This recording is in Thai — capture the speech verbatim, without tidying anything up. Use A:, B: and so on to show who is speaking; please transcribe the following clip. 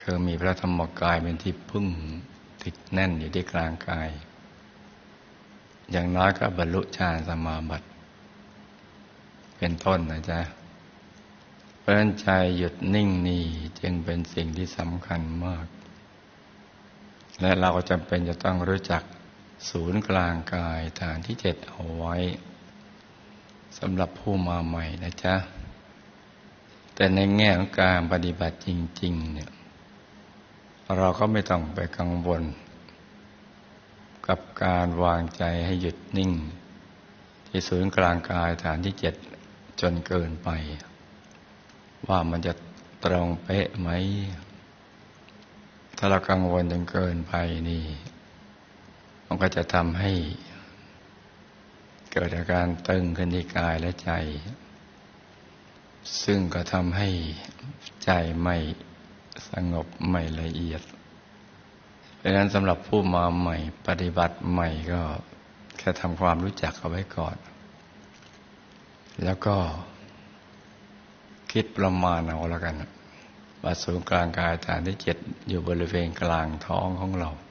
A: คือมีพระธรรมกายเป็นที่พึ่งติดแน่นอยู่ที่กลางกายอย่างน้อยก็บรรลุฌานสมาบัติเป็นต้นนะจ๊ะเพราะฉะนั้นใจหยุดนิ่งนี่จึงเป็นสิ่งที่สำคัญมากและเราจำเป็นจะต้องรู้จักศูนย์กลางกายฐานที่เจ็ดเอาไว้สำหรับผู้มาใหม่นะจ๊ะแต่ในแง่ของการปฏิบัติจริงๆเนี่ยเราก็ไม่ต้องไปกังวลกับการวางใจให้หยุดนิ่งที่ศูนย์กลางกายฐานที่เจ็ดจนเกินไปว่ามันจะตรงเป๊ะไหมถ้าเรากังวลจนเกินไปนี่มันก็จะทำให้เกิดอาการตึงขึ้นที่กายและใจซึ่งก็ทำให้ใจไม่สงบไม่ละเอียดดังนั้นสำหรับผู้มาใหม่ปฏิบัติใหม่ก็แค่ทำความรู้จักเอาไว้ก่อนแล้วก็คิดประมาณเอาแล้วกันว่าศูนย์กลางกายฐานที่เจ็ดอยู่บริเวณกลางท้องของเรา